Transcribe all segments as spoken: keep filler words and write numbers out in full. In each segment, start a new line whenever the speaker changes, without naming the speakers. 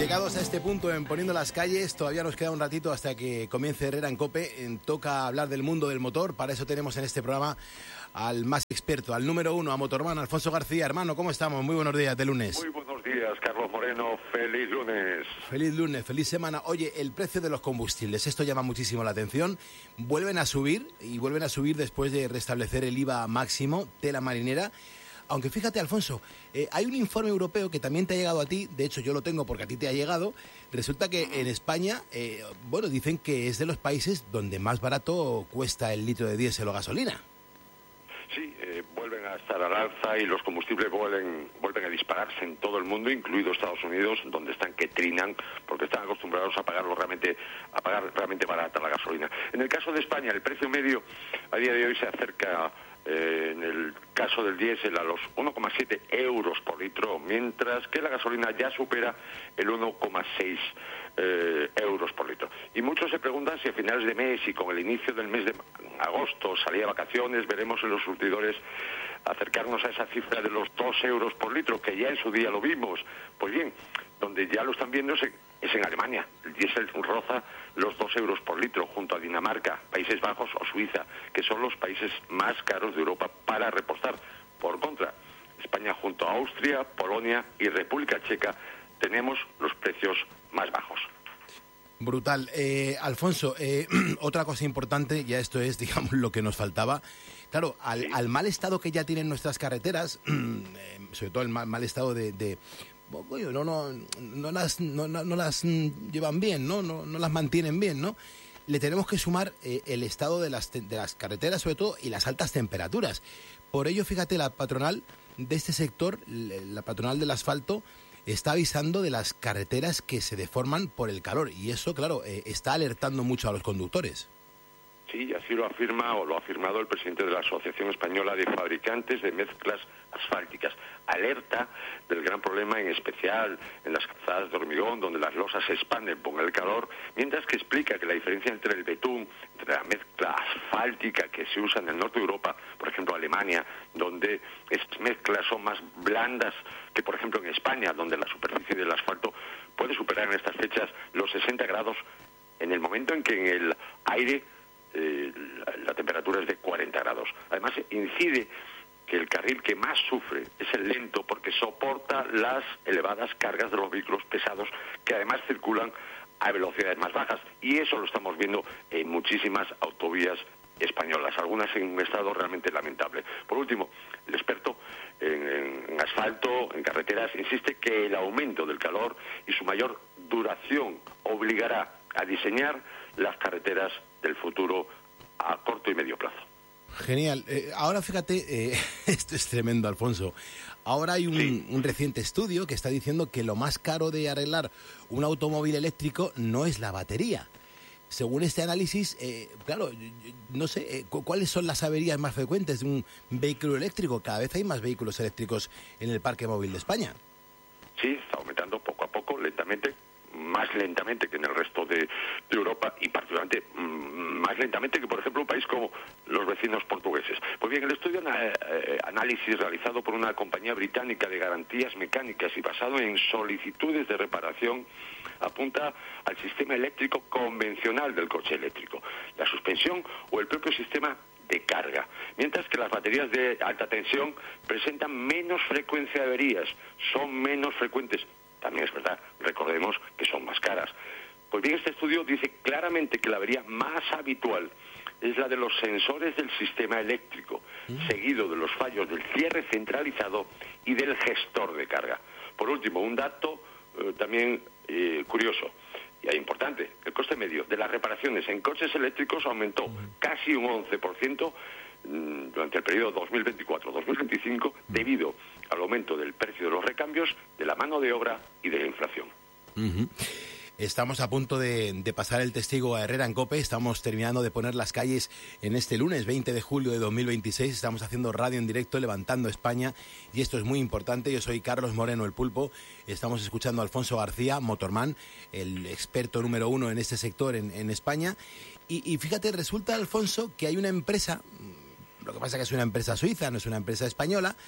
Llegados a este punto en Poniendo las Calles, todavía nos queda un ratito hasta que comience Herrera en COPE. En, toca hablar del mundo del motor. Para eso tenemos en este programa al más experto, al número uno, a Motorman, Alfonso García. Hermano, ¿cómo estamos? Muy buenos días de lunes.
Muy buenos días, Carlos Moreno. Feliz lunes.
Feliz lunes, feliz semana. Oye, el precio de los combustibles, esto llama muchísimo la atención. Vuelven a subir y vuelven a subir después de restablecer el I V A máximo, tela marinera. Aunque fíjate, Alfonso, eh, hay un informe europeo que también te ha llegado a ti, de hecho yo lo tengo porque a ti te ha llegado. Resulta que en España, eh, bueno, dicen que es de los países donde más barato cuesta el litro de diésel o gasolina.
Sí, eh, vuelven a estar al alza y los combustibles vuelven, vuelven a dispararse en todo el mundo, incluido Estados Unidos, donde están que trinan, porque están acostumbrados a pagarlo realmente, a pagar realmente barata la gasolina. En el caso de España, el precio medio a día de hoy se acerca, eh, en el caso del diésel, a los uno coma siete euros por litro, mientras que la gasolina ya supera el uno coma seis eh, euros por litro. Y muchos se preguntan si a finales de mes y con el inicio del mes de agosto, salida de vacaciones, veremos en los surtidores acercarnos a esa cifra de los dos euros por litro, que ya en su día lo vimos. Pues bien, donde ya lo están viendo es en, es en Alemania. El diésel roza los dos euros por litro, junto a Dinamarca, Países Bajos o Suiza, que son los países más caros de Europa para repostar. Por contra, España junto a Austria, Polonia y República Checa tenemos los precios más bajos.
Brutal. Eh, Alfonso, eh, otra cosa importante, ya esto es, digamos, lo que nos faltaba. Claro, al, sí. al mal estado que ya tienen nuestras carreteras, eh, sobre todo el mal, mal estado de... de bueno, no, no, no, las, no, no, no las llevan bien, ¿no? No, no las mantienen bien, ¿no? Le tenemos que sumar eh, el estado de las, de las carreteras, sobre todo, y las altas temperaturas. Por ello, fíjate, la patronal de este sector, la patronal del asfalto, está avisando de las carreteras que se deforman por el calor. Y eso, claro, eh, está alertando mucho a los conductores.
Sí, así lo afirma o lo ha afirmado el presidente de la Asociación Española de Fabricantes de Mezclas Asfálticas. Alerta del gran problema, en especial en las calzadas de hormigón, donde las losas se expanden por el calor, mientras que explica que la diferencia entre el betún, entre la mezcla asfáltica que se usa en el norte de Europa, por ejemplo Alemania, donde estas mezclas son más blandas que, por ejemplo, en España, donde la superficie del asfalto puede superar en estas fechas los sesenta grados, en el momento en que en el aire Eh, la, la temperatura es de cuarenta grados. Además, incide que el carril que más sufre es el lento, porque soporta las elevadas cargas de los vehículos pesados, que además circulan a velocidades más bajas. Y eso lo estamos viendo en muchísimas autovías españolas, algunas en un estado realmente lamentable. Por último, el experto en, en, en asfalto, en carreteras, insiste que el aumento del calor y su mayor duración obligará a diseñar las carreteras del futuro a corto y medio plazo.
Genial. Eh, ahora fíjate, eh, esto es tremendo, Alfonso. Ahora hay un, sí. un reciente estudio que está diciendo que lo más caro de arreglar un automóvil eléctrico no es la batería. Según este análisis, eh, claro, no sé, eh, ¿cuáles son las averías más frecuentes de un vehículo eléctrico? Cada vez hay más vehículos eléctricos en el parque móvil de España.
Sí, está aumentando poco a poco, lentamente, más lentamente que en el resto de, de Europa y particularmente mmm, más lentamente que, por ejemplo, un país como los vecinos portugueses. Pues bien, el estudio eh, análisis realizado por una compañía británica de garantías mecánicas y basado en solicitudes de reparación apunta al sistema eléctrico convencional del coche eléctrico, la suspensión o el propio sistema de carga, mientras que las baterías de alta tensión presentan menos frecuencia de averías, son menos frecuentes. También es verdad, recordemos que son más caras. Pues bien, este estudio dice claramente que la avería más habitual es la de los sensores del sistema eléctrico, mm. seguido de los fallos del cierre centralizado y del gestor de carga. Por último, un dato eh, también eh, curioso y importante: el coste medio de las reparaciones en coches eléctricos aumentó mm. casi un once por ciento durante el periodo dos mil veinticuatro dos mil veinticinco debido al aumento del precio de los recambios, de la mano de obra y de la inflación.
Uh-huh. Estamos a punto de, de pasar el testigo a Herrera en COPE. Estamos terminando de poner las calles en este lunes veinte de julio de dos mil veintiséis. Estamos haciendo radio en directo, levantando España, y esto es muy importante. Yo soy Carlos Moreno, el Pulpo. Estamos escuchando a Alfonso García, Motorman, el experto número uno en este sector en, en España. Y, y fíjate, resulta, Alfonso, que hay una empresa, lo que pasa es que es una empresa suiza, no es una empresa española,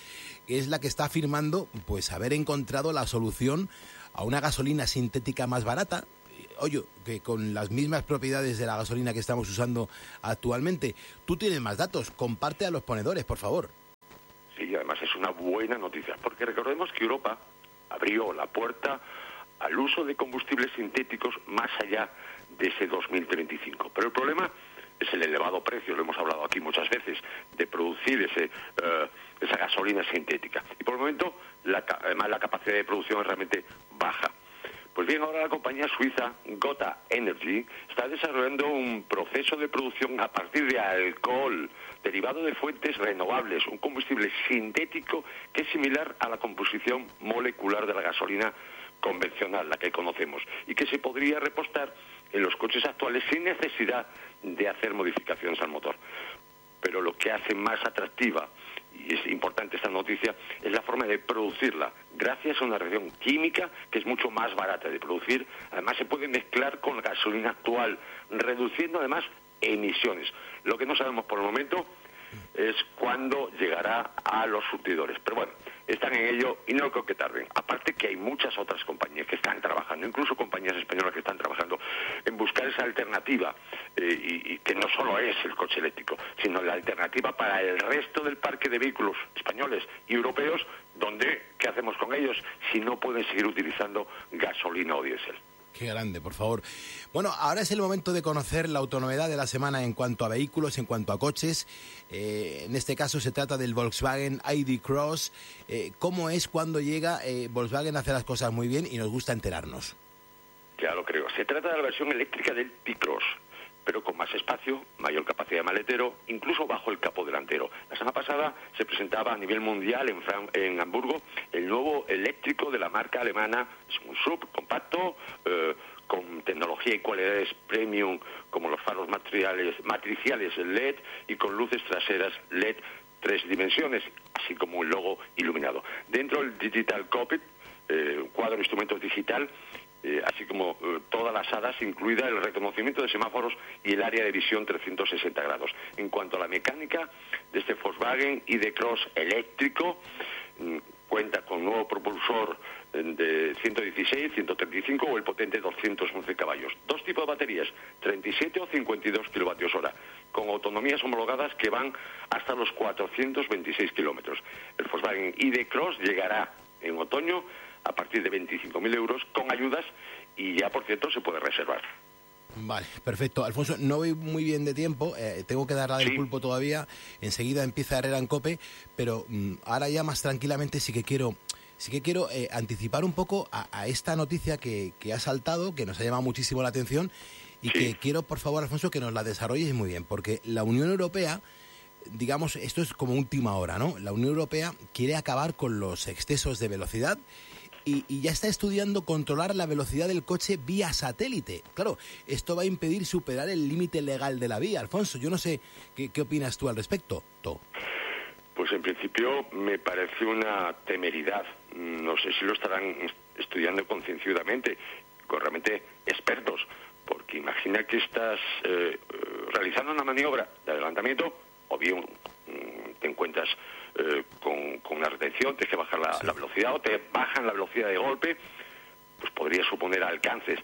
es la que está afirmando pues haber encontrado la solución a una gasolina sintética más barata, oye, que con las mismas propiedades de la gasolina que estamos usando actualmente. Tú tienes más datos, comparte a los ponedores, por favor.
Sí, además es una buena noticia, porque recordemos que Europa abrió la puerta al uso de combustibles sintéticos más allá de ese dos mil treinta y cinco. Pero el problema es el elevado precio, lo hemos hablado aquí muchas veces, de producir ese, uh, esa gasolina sintética. Y por el momento, la, además, la capacidad de producción es realmente baja. Pues bien, ahora la compañía suiza Gotha Energy está desarrollando un proceso de producción a partir de alcohol derivado de fuentes renovables, un combustible sintético que es similar a la composición molecular de la gasolina convencional, la que conocemos, y que se podría repostar en los coches actuales sin necesidad de hacer modificaciones al motor. Pero lo que hace más atractiva, y es importante esta noticia, es la forma de producirla. Gracias a una reacción química que es mucho más barata de producir, además se puede mezclar con la gasolina actual, reduciendo además emisiones. Lo que no sabemos por el momento es cuándo llegará a los surtidores. Pero bueno, están en ello y no creo que tarden. Aparte que hay muchas otras compañías que están trabajando, incluso compañías españolas que están trabajando en buscar esa alternativa, eh, y, y que no solo es el coche eléctrico, sino la alternativa para el resto del parque de vehículos españoles y europeos, donde, ¿qué hacemos con ellos si no pueden seguir utilizando gasolina o diésel?
Qué grande, por favor. Bueno, ahora es el momento de conocer la autonovedad de la semana en cuanto a vehículos, en cuanto a coches. Eh, en este caso se trata del Volkswagen I D Cross. Eh, ¿Cómo es cuando llega? Eh, Volkswagen hace las cosas muy bien y nos gusta enterarnos.
Ya lo creo. Se trata de la versión eléctrica del T-Cross, pero con más espacio, mayor capacidad de maletero, incluso bajo el capó delantero. La semana pasada se presentaba a nivel mundial en, Fran- en Hamburgo el nuevo eléctrico de la marca alemana. Es un sub compacto, eh, con tecnología y cualidades premium, como los faros matriciales, matriciales L E D y con luces traseras L E D tres dimensiones, así como un logo iluminado. Dentro el Digital Cockpit, eh, un cuadro de instrumentos digital, Eh, así como eh, todas las hadas, incluida el reconocimiento de semáforos y el área de visión trescientos sesenta grados. En cuanto a la mecánica de este Volkswagen I D Cross eléctrico, mm, cuenta con nuevo propulsor eh, de ciento dieciséis, ciento treinta y cinco o el potente doscientos once caballos. Dos tipos de baterías, treinta y siete o cincuenta y dos kilovatios hora, con autonomías homologadas que van hasta los cuatrocientos veintiséis kilómetros. El Volkswagen I D Cross llegará en otoño a partir de veinticinco mil euros con ayudas y ya, por cierto, se puede reservar.
Vale, perfecto. Alfonso, no voy muy bien de tiempo, eh, tengo que dar la del
Sí.
pulpo todavía, enseguida empieza Herrera en COPE, pero mm, ahora ya más tranquilamente sí que quiero sí que quiero eh, anticipar un poco a, a esta noticia que, que ha saltado, que nos ha llamado muchísimo la atención y
Sí.
que quiero, por favor, Alfonso, que nos la desarrolles muy bien, porque la Unión Europea, digamos, esto es como última hora, ¿no? La Unión Europea quiere acabar con los excesos de velocidad y, y ya está estudiando controlar la velocidad del coche vía satélite. Claro, esto va a impedir superar el límite legal de la vía. Alfonso, yo no sé, ¿qué, qué opinas tú al respecto? To.
Pues en principio me parece una temeridad. No sé si lo estarán estudiando concienzudamente, con realmente expertos, porque imagina que estás eh, realizando una maniobra de adelantamiento, o bien mm, te encuentras eh, con, con una retención, tienes que bajar la,
Sí.
la velocidad o te bajan la velocidad de golpe, pues podría suponer alcances.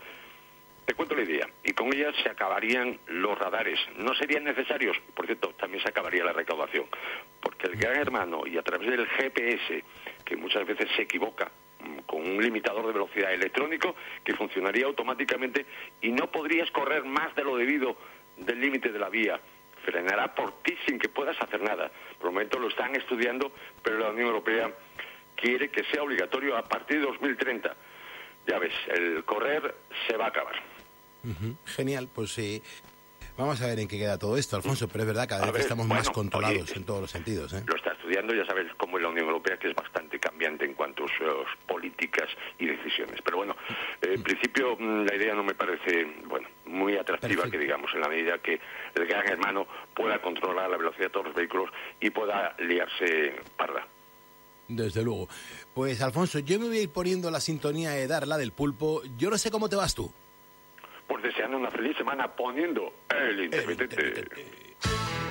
Te cuento la idea, y con ella se acabarían los radares. No serían necesarios, por cierto, también se acabaría la recaudación, porque el Gran Hermano, y a través del G P S, que muchas veces se equivoca, mm, con un limitador de velocidad electrónico, que funcionaría automáticamente y no podrías correr más de lo debido del límite de la vía. Frenará por ti sin que puedas hacer nada. Por el momento lo están estudiando, pero la Unión Europea quiere que sea obligatorio a partir de dos mil treinta. Ya ves, el correr se va a acabar.
Uh-huh. Genial, pues eh, vamos a ver en qué queda todo esto, Alfonso, pero es verdad, cada
A
vez
ver,
estamos
bueno,
más controlados
oye,
en todos los sentidos, ¿eh?
Lo está estudiando, ya sabes cómo es la Unión Europea, que es bastante cambiante en cuanto a sus políticas y decisiones. Pero bueno, eh, en principio mm, la idea no me parece, bueno, muy atractiva,
Perfecto.
que digamos, en la medida que el Gran Hermano pueda controlar la velocidad de todos los vehículos y pueda liarse parda.
Desde luego. Pues, Alfonso, yo me voy a ir poniendo la sintonía de Darla del Pulpo. Yo no sé cómo te vas tú.
Pues deseando una feliz semana poniendo el intermitente.
El intermitente.